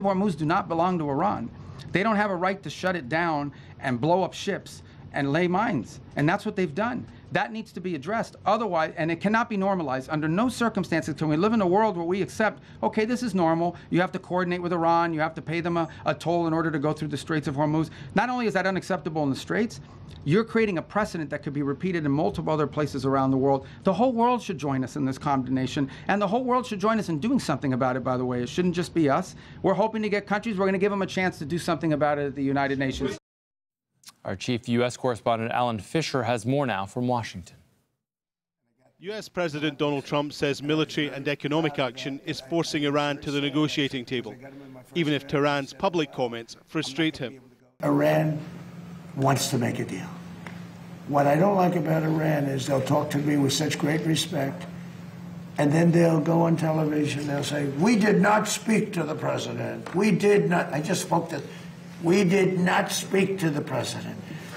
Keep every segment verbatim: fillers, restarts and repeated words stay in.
Hormuz do not belong to Iran. They don't have a right to shut it down and blow up ships and lay mines. And that's what they've done. That needs to be addressed. Otherwise, and it cannot be normalized. Under no circumstances can we live in a world where we accept, okay, this is normal. You have to coordinate with Iran. You have to pay them a, a toll in order to go through the Straits of Hormuz. Not only is that unacceptable in the Straits, you're creating a precedent that could be repeated in multiple other places around the world. The whole world should join us in this condemnation, and the whole world should join us in doing something about it, by the way. It shouldn't just be us. We're hoping to get countries. We're going to give them a chance to do something about it at the United Nations. Our chief U S correspondent Alan Fisher has more now from Washington. U S President Donald Trump says military and economic action is forcing Iran to the negotiating table, even if Tehran's public comments frustrate him. Iran wants to make a deal. What I don't like about Iran is they'll talk to me with such great respect, and then they'll go on television, they'll say, we did not speak to the president. We did not, I just spoke to, we did not speak to the president.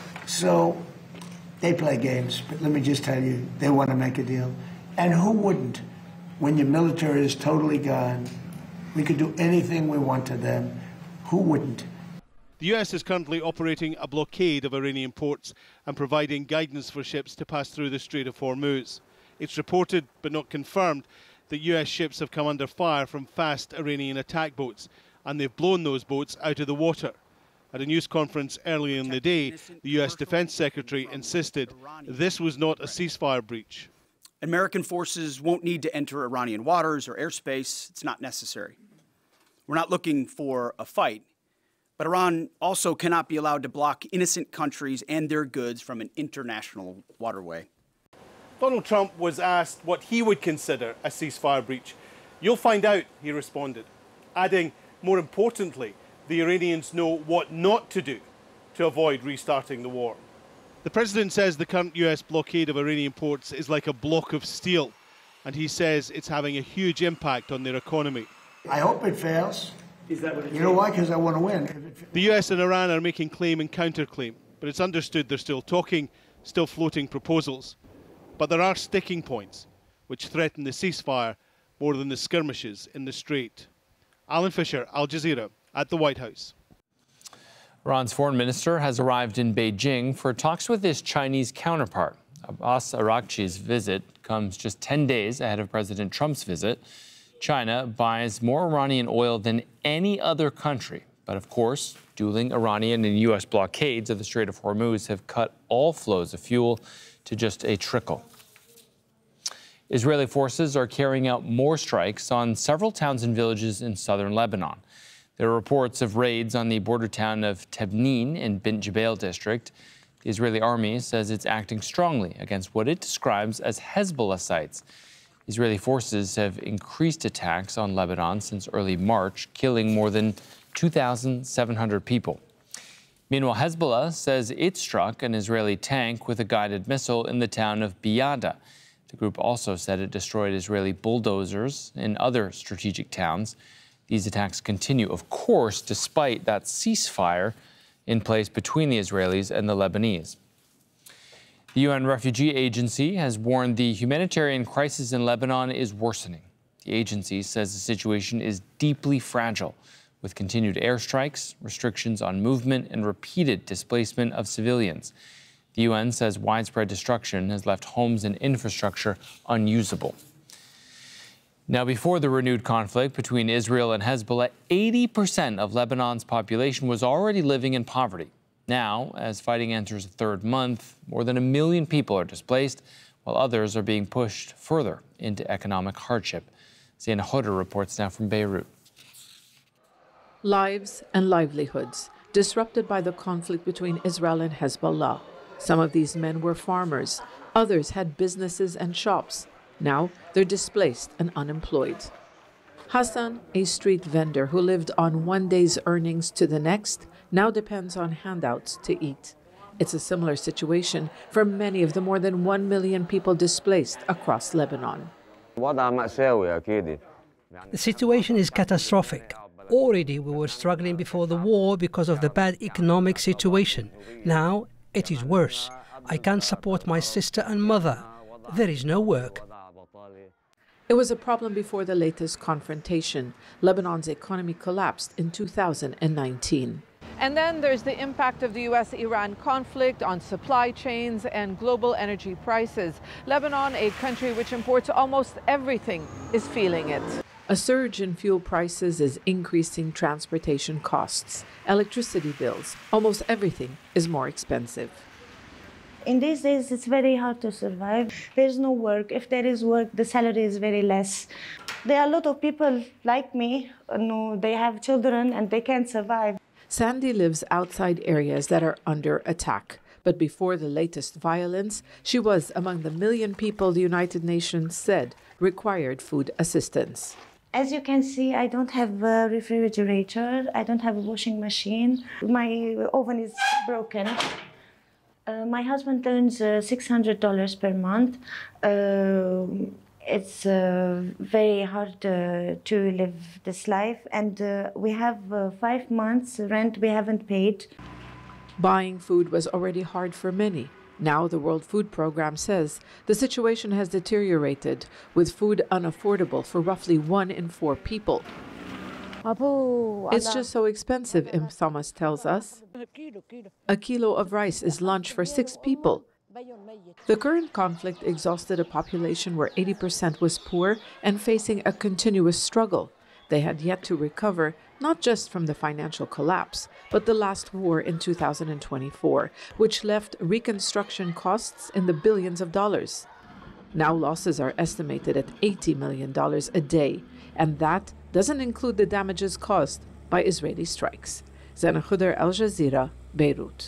So they play games, but let me just tell you, they want to make a deal. And who wouldn't? When your military is totally gone, we could do anything we want to them. Who wouldn't? The U S is currently operating a blockade of Iranian ports and providing guidance for ships to pass through the Strait of Hormuz. It's reported, but not confirmed, that U S ships have come under fire from fast Iranian attack boats, and they've blown those boats out of the water. At a news conference earlier in the day, the U S Defense Secretary insisted this was not a ceasefire breach. American forces won't need to enter Iranian waters or airspace. It's not necessary. We're not looking for a fight, but Iran also cannot be allowed to block innocent countries and their goods from an international waterway. Donald Trump was asked what he would consider a ceasefire breach. You'll find out, he responded, adding, more importantly, the Iranians know what not to do to avoid restarting the war. The president says the current U S blockade of Iranian ports is like a block of steel, and he says it's having a huge impact on their economy. I hope it fails. Is that what it You know why? Because I want to win. The U S and Iran are making claim and counterclaim, but it's understood they're still talking, still floating proposals. But there are sticking points which threaten the ceasefire more than the skirmishes in the Strait. Alan Fisher, Al Jazeera, at the White House. Iran's foreign minister has arrived in Beijing for talks with his Chinese counterpart. Abbas Araghchi's visit comes just ten days ahead of President Trump's visit. China buys more Iranian oil than any other country. But of course, dueling Iranian and U S blockades of the Strait of Hormuz have cut all flows of fuel to just a trickle. Israeli forces are carrying out more strikes on several towns and villages in southern Lebanon. There are reports of raids on the border town of Tebnin in Bint Jbeil district. The Israeli army says it's acting strongly against what it describes as Hezbollah sites. Israeli forces have increased attacks on Lebanon since early March, killing more than two thousand seven hundred people. Meanwhile, Hezbollah says it struck an Israeli tank with a guided missile in the town of Biyada. The group also said it destroyed Israeli bulldozers in other strategic towns. These attacks continue, of course, despite that ceasefire in place between the Israelis and the Lebanese. The U N Refugee Agency has warned the humanitarian crisis in Lebanon is worsening. The agency says the situation is deeply fragile, with continued airstrikes, restrictions on movement, and repeated displacement of civilians. The U N says widespread destruction has left homes and infrastructure unusable. Now, before the renewed conflict between Israel and Hezbollah, eighty percent of Lebanon's population was already living in poverty. Now, as fighting enters a third month, more than a million people are displaced, while others are being pushed further into economic hardship. Zaina Hodder reports now from Beirut. Lives and livelihoods disrupted by the conflict between Israel and Hezbollah. Some of these men were farmers. Others had businesses and shops. Now they're displaced and unemployed. Hassan, a street vendor who lived on one day's earnings to the next, now depends on handouts to eat. It's a similar situation for many of the more than one million people displaced across Lebanon. The situation is catastrophic. Already we were struggling before the war because of the bad economic situation. Now it is worse. I can't support my sister and mother. There is no work. It was a problem before the latest confrontation. Lebanon's economy collapsed in two thousand nineteen. And then there's the impact of the U S Iran conflict on supply chains and global energy prices. Lebanon, a country which imports almost everything, is feeling it. A surge in fuel prices is increasing transportation costs, electricity bills. Almost everything is more expensive. In these days, it's very hard to survive. There's no work. If there is work, the salary is very less. There are a lot of people like me, you know, they have children and they can't survive. Sandy lives outside areas that are under attack. But before the latest violence, she was among the million people the United Nations said required food assistance. As you can see, I don't have a refrigerator. I don't have a washing machine. My oven is broken. Uh, my husband earns uh, six hundred dollars per month. Uh, it's uh, very hard uh, to live this life. And uh, we have uh, five months rent we haven't paid. Buying food was already hard for many. Now the World Food Programme says the situation has deteriorated, with food unaffordable for roughly one in four people. It's just so expensive, Im Thomas tells us. A kilo of rice is lunch for six people. The current conflict exhausted a population where eighty percent was poor and facing a continuous struggle. They had yet to recover, not just from the financial collapse, but the last war in two thousand twenty-four, which left reconstruction costs in the billions of dollars. Now losses are estimated at eighty million dollars a day, and that doesn't include the damages caused by Israeli strikes. Zana Khuder, Al Jazeera, Beirut.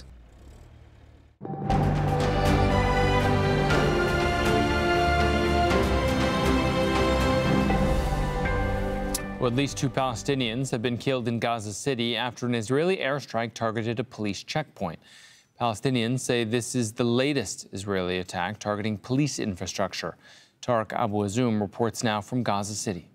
Well, at least two Palestinians have been killed in Gaza City after an Israeli airstrike targeted a police checkpoint. Palestinians say this is the latest Israeli attack targeting police infrastructure. Tarek Abu Azoum reports now from Gaza City.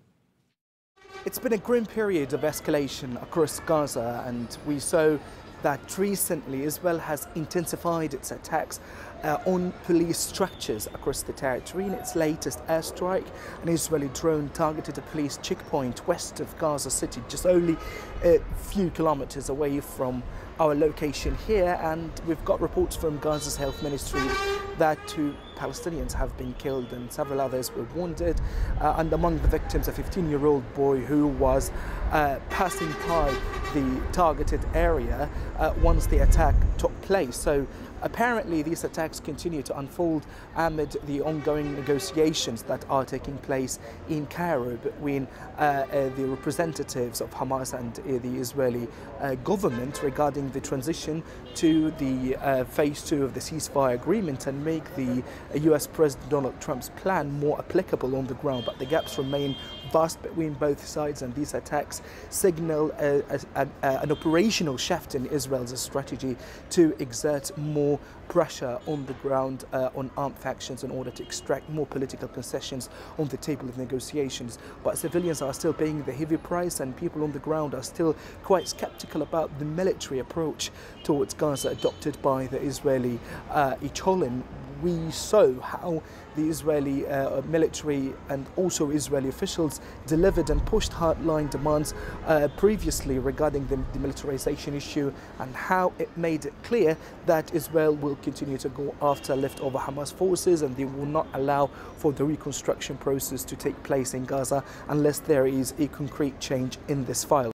It's been a grim period of escalation across Gaza, and we saw that recently Israel has intensified its attacks uh, on police structures across the territory. In its latest airstrike, an Israeli drone targeted a police checkpoint west of Gaza City, just only a few kilometers away from our location here, and we've got reports from Gaza's health ministry that two Palestinians have been killed and several others were wounded, uh, and among the victims a fifteen-year-old boy who was uh, passing by the targeted area uh, once the attack took place. So apparently these attacks continue to unfold amid the ongoing negotiations that are taking place in Cairo between uh, uh, the representatives of Hamas and uh, the Israeli uh, government regarding the transition to the uh, phase two of the ceasefire agreement and make the uh, U S President Donald Trump's plan more applicable on the ground. But the gaps remain vast between both sides, and these attacks signal a, a, a, an operational shift in Israel's strategy to exert more pressure on the ground uh, on armed factions in order to extract more political concessions on the table of negotiations. But civilians are still paying the heavy price, and people on the ground are still quite skeptical about the military approach towards Gaza adopted by the Israeli uh, Echelon. We saw how the Israeli uh, military and also Israeli officials delivered and pushed hardline demands uh, previously regarding the demilitarization issue, and how it made it clear that Israel will continue to go after leftover Hamas forces, and they will not allow for the reconstruction process to take place in Gaza unless there is a concrete change in this file.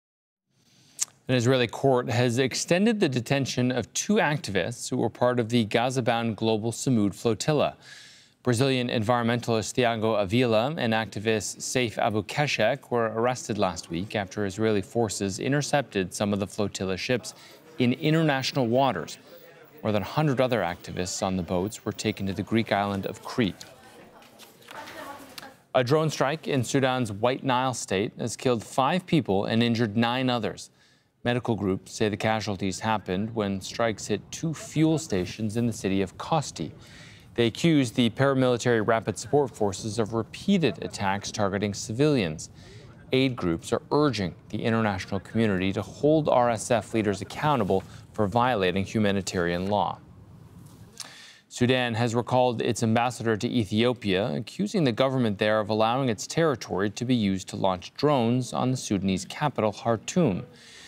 An Israeli court has extended the detention of two activists who were part of the Gaza-bound Global Samud flotilla. Brazilian environmentalist Thiago Avila and activist Saif Abu Keshek were arrested last week after Israeli forces intercepted some of the flotilla ships in international waters. More than one hundred other activists on the boats were taken to the Greek island of Crete. A drone strike in Sudan's White Nile state has killed five people and injured nine others. Medical groups say the casualties happened when strikes hit two fuel stations in the city of Kosti. They accuse the paramilitary rapid support forces of repeated attacks targeting civilians. Aid groups are urging the international community to hold R S F leaders accountable for violating humanitarian law. Sudan has recalled its ambassador to Ethiopia, accusing the government there of allowing its territory to be used to launch drones on the Sudanese capital, Khartoum.